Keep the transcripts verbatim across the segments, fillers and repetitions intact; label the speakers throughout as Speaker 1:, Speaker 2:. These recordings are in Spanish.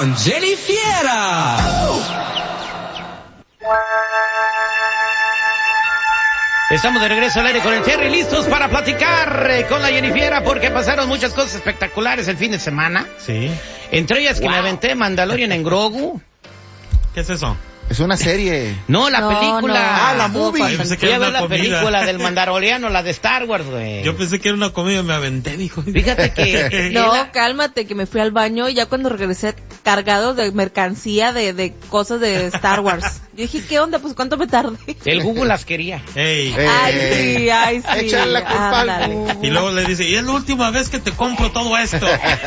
Speaker 1: con Jenny Fiera.
Speaker 2: Estamos de regreso al aire con el Terry, listos para platicar eh, con la Jenny Fiera, porque pasaron muchas cosas espectaculares el fin de semana.
Speaker 3: Sí.
Speaker 2: Entre ellas que wow. me aventé Mandalorian en Grogu.
Speaker 3: ¿Qué es eso?
Speaker 4: Es una serie.
Speaker 2: No, la
Speaker 5: no,
Speaker 2: película.
Speaker 5: No.
Speaker 4: Ah, la movie.
Speaker 3: Yo pensé que
Speaker 2: Fui a
Speaker 3: era
Speaker 2: ver
Speaker 3: una
Speaker 2: la
Speaker 3: comida.
Speaker 2: película del Mandaloriano, la de Star Wars, güey.
Speaker 3: Yo pensé que era una comida, me aventé, dijo.
Speaker 2: Fíjate que...
Speaker 5: No,
Speaker 2: la...
Speaker 5: cálmate, que me fui al baño y ya cuando regresé cargado de mercancía, de, de cosas de Star Wars. Yo dije, ¿qué onda? Pues, ¿cuánto me tardé?
Speaker 2: El Google las quería.
Speaker 3: Ey.
Speaker 5: Ay, sí, ay, sí.
Speaker 4: Echarle la culpa al Google.
Speaker 3: Y luego le dice, y es la última vez que te compro todo esto.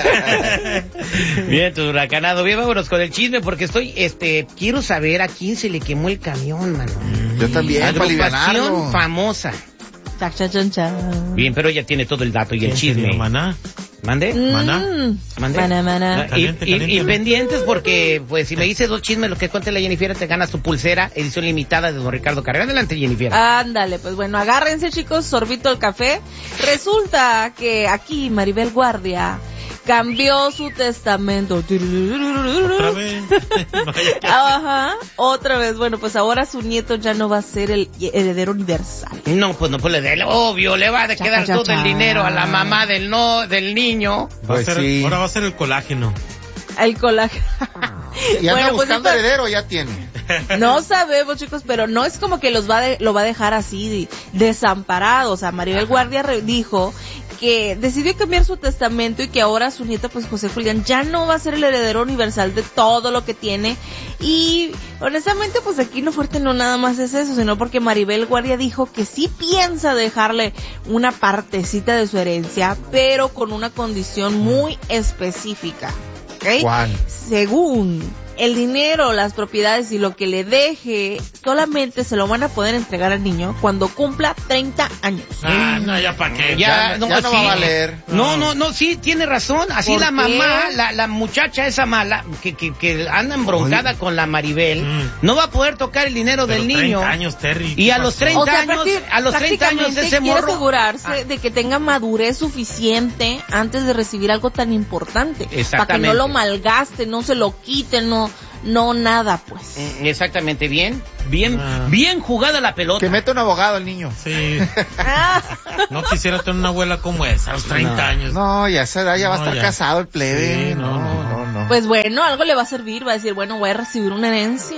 Speaker 2: Bien, tu huracanado. Bien, vámonos con el chisme, porque estoy, este, quiero saber a quién se le quemó el camión, mano.
Speaker 4: Yo también, para
Speaker 2: Agrupación
Speaker 4: alivianarlo.
Speaker 2: famosa.
Speaker 5: Cha, cha, cha, cha.
Speaker 2: Bien, pero ella tiene todo el dato y el chisme.
Speaker 3: Maná.
Speaker 2: ¿Mande?
Speaker 5: Mm.
Speaker 3: Maná.
Speaker 2: ¿Mande?
Speaker 5: Maná, maná.
Speaker 2: Y,
Speaker 3: Caliente,
Speaker 2: y-
Speaker 3: caliente.
Speaker 2: y pendientes porque, pues, si me dices dos chismes, lo que cuente la Jennifer, te ganas tu pulsera, edición limitada de don Ricardo Carrera. Adelante, Jennifer.
Speaker 5: Ándale, pues bueno, agárrense chicos, sorbito el café. Resulta que aquí Maribel Guardia cambió su testamento.
Speaker 3: Otra vez. Vaya que-
Speaker 5: Ajá, otra vez. Bueno, pues ahora su nieto ya no va a ser el heredero universal.
Speaker 2: No, pues no, pues le dé, obvio, le va a
Speaker 5: Cha,
Speaker 2: quedar
Speaker 5: cha,
Speaker 2: todo
Speaker 5: cha.
Speaker 2: el dinero a la mamá del no, del niño.
Speaker 3: Va a
Speaker 4: Pues
Speaker 3: ser-
Speaker 4: sí.
Speaker 3: Ahora va a ser el colágeno.
Speaker 5: El colágeno.
Speaker 4: Y anda
Speaker 5: Bueno, pues
Speaker 4: buscando
Speaker 5: esto-
Speaker 4: heredero, ya tiene.
Speaker 5: No sabemos, chicos, pero no es como que los va de- lo va a dejar así desamparado. O sea, Maribel Guardia re- dijo que decidió cambiar su testamento y que ahora su nieta, pues José Julián, ya no va a ser el heredero universal de todo lo que tiene. Y honestamente, pues aquí lo fuerte no nada más es eso, sino porque Maribel Guardia dijo que sí piensa dejarle una partecita de su herencia, pero con una condición muy específica. ¿Ok?
Speaker 4: ¿Cuál?
Speaker 5: Según el dinero, las propiedades y lo que le deje, solamente se lo van a poder entregar al niño cuando cumpla treinta años.
Speaker 3: Ah, no, ya para qué.
Speaker 2: Ya,
Speaker 4: Ya no- ya no va a valer.
Speaker 2: No, no, no, sí, tiene razón. Así
Speaker 5: ¿Por
Speaker 2: la
Speaker 5: qué?
Speaker 2: mamá, la, la muchacha esa mala, que, que, que anda embroncada
Speaker 4: Oye.
Speaker 2: con la Maribel,
Speaker 3: Mm.
Speaker 2: no va a poder tocar el dinero
Speaker 3: Pero
Speaker 2: del
Speaker 3: treinta
Speaker 2: niño.
Speaker 3: años, Terry.
Speaker 2: Y
Speaker 3: ¿qué
Speaker 2: a los
Speaker 3: pasó?
Speaker 2: treinta
Speaker 5: O sea,
Speaker 2: años,
Speaker 5: prácti-
Speaker 2: a los treinta años
Speaker 5: prácticamente
Speaker 2: ese
Speaker 5: quiere
Speaker 2: morro.
Speaker 5: asegurarse
Speaker 2: Ah.
Speaker 5: de que tenga madurez suficiente antes de recibir algo tan importante. Para que
Speaker 2: Exactamente.
Speaker 5: no lo malgaste, no se lo quite, no, no nada, pues.
Speaker 2: Mm, Exactamente, bien, bien,
Speaker 3: Ah.
Speaker 2: bien jugada la pelota.
Speaker 4: Que mete un abogado el niño.
Speaker 3: Sí. No quisiera tener una abuela como esa a los treinta
Speaker 2: No.
Speaker 3: años.
Speaker 4: No, ya se da, ya va a
Speaker 3: No,
Speaker 4: estar
Speaker 3: ya.
Speaker 4: casado el plebe.
Speaker 3: Sí, no,
Speaker 4: no, no, no.
Speaker 5: Pues bueno, algo le va a servir, va a decir, bueno, voy a recibir una herencia.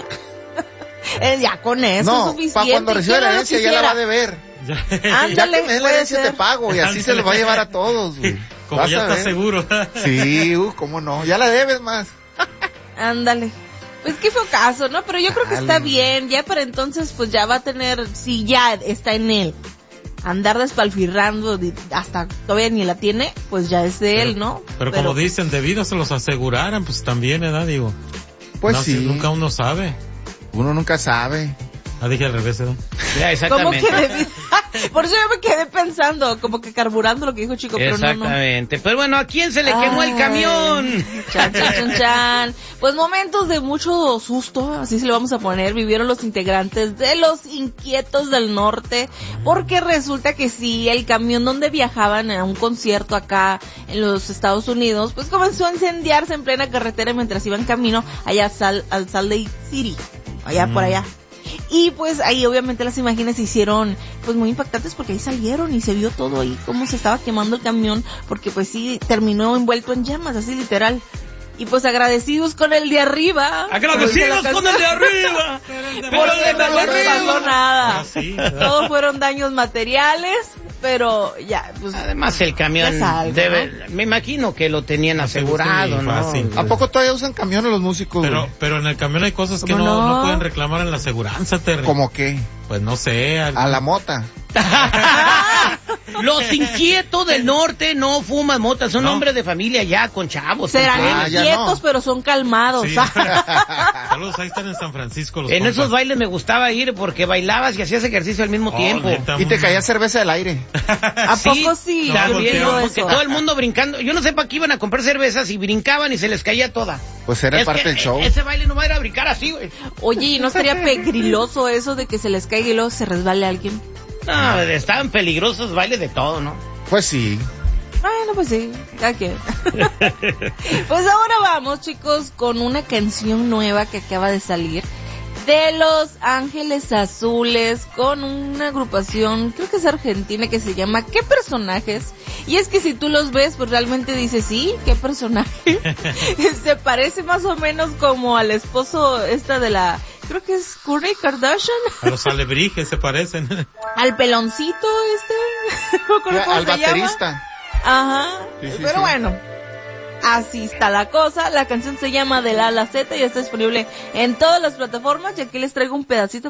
Speaker 5: Eh, ya con eso es
Speaker 4: No,
Speaker 5: suficiente.
Speaker 4: para cuando reciba
Speaker 5: ¿Quién
Speaker 4: la
Speaker 5: no lo
Speaker 4: herencia ya la va a deber.
Speaker 3: Ya,
Speaker 4: Ya
Speaker 5: Ándale,
Speaker 4: que me dé la
Speaker 5: puede
Speaker 4: herencia
Speaker 5: ser.
Speaker 4: te pago y así se lo va a llevar a todos, güey.
Speaker 3: como
Speaker 4: Vas
Speaker 3: ya
Speaker 4: a
Speaker 3: está
Speaker 4: ver.
Speaker 3: seguro.
Speaker 4: Sí, uh, cómo no. Ya la debes más.
Speaker 5: Ándale. Pues qué fue caso, ¿no? Pero yo creo que está
Speaker 4: Dale.
Speaker 5: bien. Ya para entonces, pues ya va a tener, si ya está en él, andar despalfirrando de- hasta todavía ni la tiene, pues ya es de él, ¿no?
Speaker 3: Pero, como dicen, debido se los aseguraran, pues también, ¿verdad? Digo.
Speaker 4: Pues
Speaker 3: no,
Speaker 4: sí.
Speaker 3: si nunca uno sabe.
Speaker 4: Uno nunca sabe.
Speaker 3: Ah, dije al revés, ¿verdad?
Speaker 2: Ya,
Speaker 5: Como
Speaker 2: exactamente.
Speaker 5: que debí- Por eso yo me quedé pensando, como que carburando lo que dijo Chico, pero no, no.
Speaker 2: Exactamente. Pero bueno, ¿a quién se le quemó el
Speaker 5: Ay,
Speaker 2: camión?
Speaker 5: Chan, chan, chan, chan. Pues momentos de mucho susto, así se le vamos a poner, vivieron los integrantes de Los Inquietos del Norte, porque resulta que sí, el camión donde viajaban a un concierto acá en los Estados Unidos, pues comenzó a incendiarse en plena carretera mientras iban camino allá a Sal- al Salt Lake City, allá
Speaker 3: Mm.
Speaker 5: por allá. Y pues ahí obviamente las imágenes se hicieron pues muy impactantes porque ahí salieron y se vio todo ahí cómo se estaba quemando el camión, porque pues sí terminó envuelto en llamas, así literal. Y pues agradecidos con el de arriba.
Speaker 2: Agradecidos
Speaker 5: Porque
Speaker 2: con el de arriba.
Speaker 5: Porque no les pasó nada.
Speaker 3: Ah, sí.
Speaker 5: Todos fueron daños materiales, pero ya, pues.
Speaker 2: Además el camión
Speaker 5: Es algo,
Speaker 2: debe, me imagino que lo tenían asegurado,
Speaker 3: sí,
Speaker 2: ¿no?
Speaker 3: fácil.
Speaker 4: ¿A poco todavía usan camiones los músicos?
Speaker 3: Pero,
Speaker 4: güey?
Speaker 3: pero en el camión hay cosas que
Speaker 5: ¿Cómo
Speaker 3: no,
Speaker 5: no?
Speaker 3: no pueden reclamar en la aseguranza, Terry.
Speaker 4: ¿Cómo qué?
Speaker 3: Pues no sé. al-
Speaker 4: A la mota.
Speaker 2: Los Inquietos del Norte no fuman mota, son
Speaker 3: No.
Speaker 2: hombres de familia ya con chavos.
Speaker 5: Serán
Speaker 2: ¿entiendes?
Speaker 4: Ah, ya
Speaker 5: inquietos,
Speaker 4: no.
Speaker 5: pero son calmados.
Speaker 3: Sí. Saludos, ahí están en San Francisco los
Speaker 2: En
Speaker 3: compas.
Speaker 2: esos bailes me gustaba ir porque bailabas y hacías ejercicio al mismo
Speaker 3: Oh,
Speaker 2: tiempo.
Speaker 3: neta,
Speaker 4: Y te
Speaker 3: muy-
Speaker 4: caía cerveza del aire.
Speaker 5: ¿A poco sí?
Speaker 3: No,
Speaker 5: Yo
Speaker 2: También,
Speaker 5: digo
Speaker 3: volteaba,
Speaker 2: porque
Speaker 5: eso.
Speaker 2: todo el mundo brincando. Yo no sé para qué iban a comprar cervezas y brincaban y se les caía toda.
Speaker 4: Pues era
Speaker 2: Es
Speaker 4: parte
Speaker 2: que
Speaker 4: del show.
Speaker 2: Ese baile no va a ir a brincar así, güey.
Speaker 5: Oye, ¿y no estaría pegriloso eso de que se les caiga y luego se resbale alguien?
Speaker 2: No, estaban peligrosos bailes de todo, ¿no?
Speaker 4: Pues sí.
Speaker 5: Bueno, Bueno, pues sí, ya que. Pues ahora vamos, chicos, con una canción nueva que acaba de salir de Los Ángeles Azules, con una agrupación, creo que es argentina, que se llama ¿Qué personajes? Y es que si tú los ves, pues realmente dices, sí, ¿qué personaje? Se parece más o menos como al esposo esta de la, creo que es Kourtney Kardashian.
Speaker 3: A los alebrijes se parecen.
Speaker 5: Al peloncito este. No recuerdo cómo
Speaker 4: Al
Speaker 5: se llama.
Speaker 4: baterista.
Speaker 5: Ajá,
Speaker 4: Sí, sí,
Speaker 5: pero
Speaker 4: sí.
Speaker 5: bueno, así está la cosa. La canción se llama De la a la Z y está disponible en todas las plataformas. Y aquí les traigo un pedacito